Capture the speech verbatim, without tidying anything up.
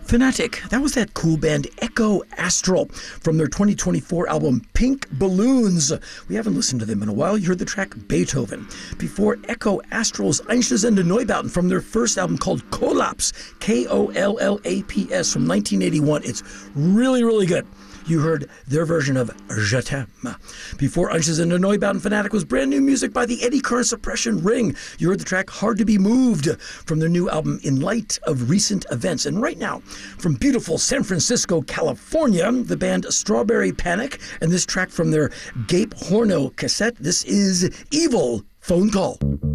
Fanatic, that was that cool band Echo Astral from their twenty twenty-four album Pink Balloons. We haven't listened to them in a while. You heard the track Beethoven. Before Echo Astral's Einstürzende Neubauten from their first album called Kollaps, K O L L A P S from nineteen eighty-one. It's really, really good. You heard their version of Je t'aime. Before Einstürzende Neubauten, Fanatic was brand new music by the Eddie Current Suppression Ring. You heard the track Hard to Be Moved from their new album In Light of Recent Events. And right now, from beautiful San Francisco, California, the band Strawberry Panic, and this track from their Gape Horno cassette. This is Evil Phone Call.